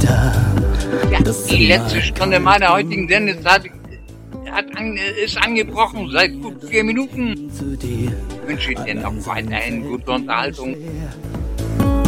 Ja, die letzte Stunde meiner heutigen Sendezeit ist angebrochen, seit gut 4 Minuten. Ich wünsche dir noch weiterhin gute Unterhaltung.